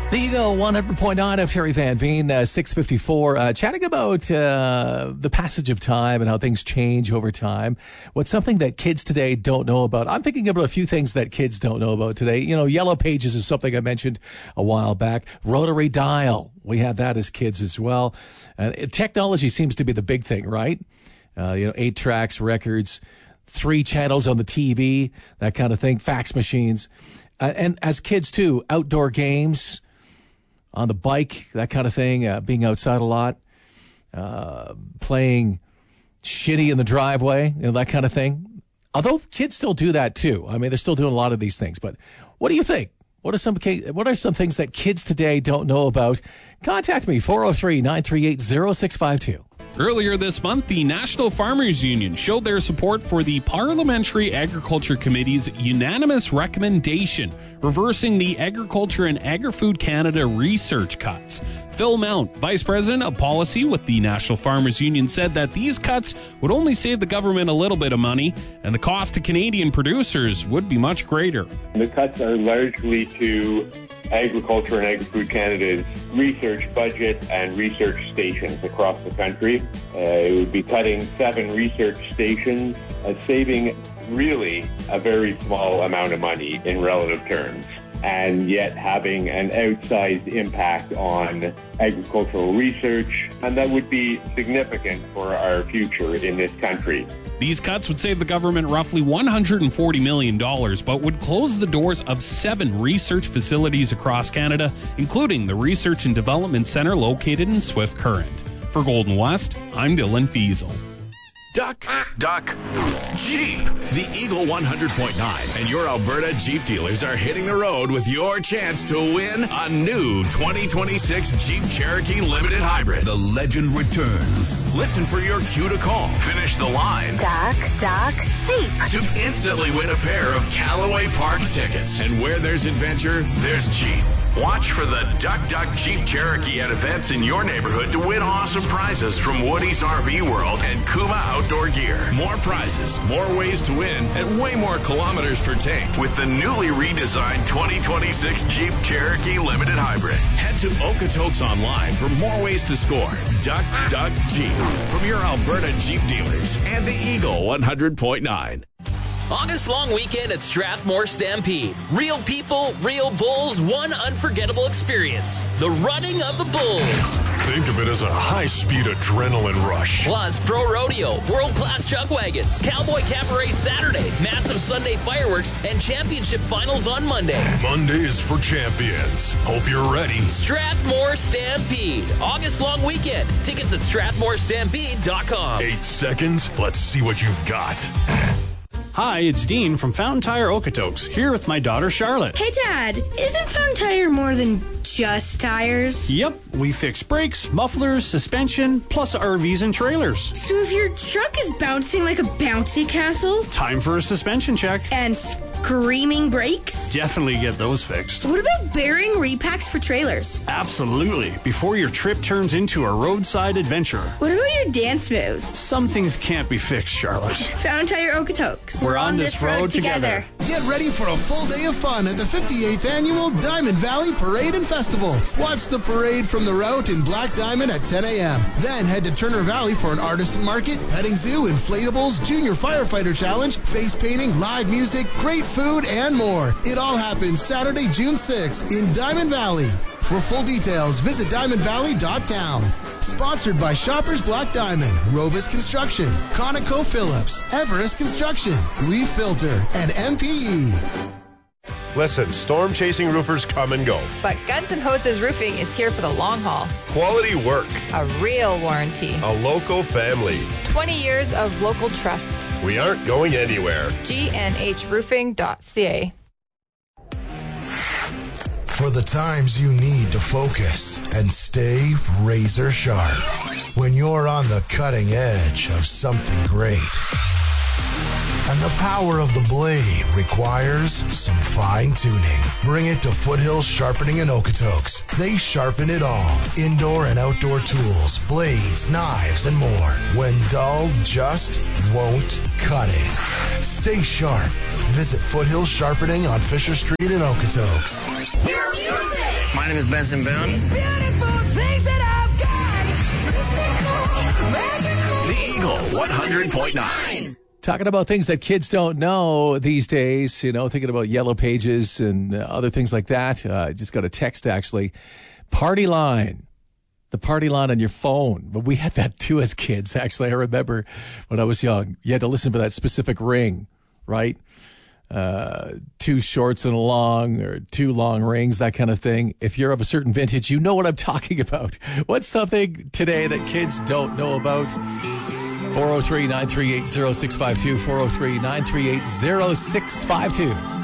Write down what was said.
The Eagle 100.9 of Terry Van Veen, 6:54, chatting about the passage of time and how things change over time. What's something that kids today don't know about? I'm thinking about a few things that kids don't know about today. You know, Yellow Pages is something I mentioned a while back. Rotary dial, we had that as kids as well. Technology seems to be the big thing, right? 8 tracks, records, 3 channels on the TV, that kind of thing, fax machines. And as kids too, outdoor games, on the bike, that kind of thing, being outside a lot, playing shitty in the driveway, that kind of thing. Although kids still do that too. I mean, they're still doing a lot of these things. But what do you think? What are some things that kids today don't know about? Contact me, 403-938-0652. Earlier this month, the National Farmers Union showed their support for the Parliamentary Agriculture Committee's unanimous recommendation reversing the Agriculture and Agri-Food Canada research cuts. Phil Mount, Vice President of Policy with the National Farmers Union, said that these cuts would only save the government a little bit of money, and the cost to Canadian producers would be much greater. The cuts are largely to Agriculture and Agri-Food Canada's research budget and research stations across the country. It would be cutting 7 research stations, saving really a very small amount of money in relative terms, and yet having an outsized impact on agricultural research, and that would be significant for our future in this country. These cuts would save the government roughly $140 million, but would close the doors of 7 research facilities across Canada, including the Research and Development Centre located in Swift Current. For Golden West, I'm Dylan Fiesel. Duck, Jeep. The Eagle 100.9 and your Alberta Jeep dealers are hitting the road with your chance to win a new 2026 Jeep Cherokee Limited Hybrid. The legend returns. Listen for your cue to call. Finish the line. Duck, Jeep. To instantly win a pair of Callaway Park tickets. And where there's adventure, there's Jeep. Watch for the Duck Jeep Cherokee at events in your neighborhood to win awesome prizes from Woody's RV World and Kuma Outdoor Gear. More prizes, more ways to win, and way more kilometers per tank with the newly redesigned 2026 Jeep Cherokee Limited Hybrid. Head to Okotoks online for more ways to score. Duck Jeep from your Alberta Jeep dealers and the Eagle 100.9. August long weekend at Strathmore Stampede. Real people, real bulls, one unforgettable experience. The running of the bulls. Think of it as a high-speed adrenaline rush. Plus, pro rodeo, world-class chuck wagons, cowboy cabaret Saturday, massive Sunday fireworks, and championship finals on Monday. Monday is for champions. Hope you're ready. Strathmore Stampede. August long weekend. Tickets at strathmorestampede.com. 8 seconds. Let's see what you've got. Hi, it's Dean from Fountain Tire Okotoks, here with my daughter Charlotte. Hey Dad, isn't Fountain Tire more than just tires? Yep, we fix brakes, mufflers, suspension, plus RVs and trailers. So if your truck is bouncing like a bouncy castle? Time for a suspension check. And screaming brakes? Definitely get those fixed. What about bearing repacks for trailers? Absolutely, before your trip turns into a roadside adventure. What about your dance moves? Some things can't be fixed, Charlotte. Fountain Tire Okotoks. We're on this road together. Get ready for a full day of fun at the 58th Annual Diamond Valley Parade and Festival. Watch the parade from the route in Black Diamond at 10 a.m. Then head to Turner Valley for an artisan market, petting zoo, inflatables, junior firefighter challenge, face painting, live music, great food, and more. It all happens Saturday, June 6th in Diamond Valley. For full details, visit diamondvalley.town. Sponsored by Shoppers Black Diamond, Rovis Construction, Conoco Phillips, Everest Construction, Leaf Filter, and MPE. Listen, storm-chasing roofers come and go. But Guns N' Hoses Roofing is here for the long haul. Quality work. A real warranty. A local family. 20 years of local trust. We aren't going anywhere. GNHroofing.ca. For the times you need to focus and stay razor sharp. When you're on the cutting edge of something great. And the power of the blade requires some fine-tuning. Bring it to Foothills Sharpening in Okotoks. They sharpen it all. Indoor and outdoor tools, blades, knives, and more. When dull just won't cut it. Stay sharp. Visit Foothills Sharpening on Fisher Street in Okotoks. My name name is Benson Boone. The Eagle 100.9. Talking about things that kids don't know these days, thinking about Yellow Pages and other things like that. I just got a text, actually. Party line. The party line on your phone. But we had that too as kids, actually. I remember when I was young, you had to listen for that specific ring, right? 2 shorts and a long, or 2 long rings, that kind of thing. If you're of a certain vintage, you know what I'm talking about. What's something today that kids don't know about? 403-938-0652, 403-938-0652.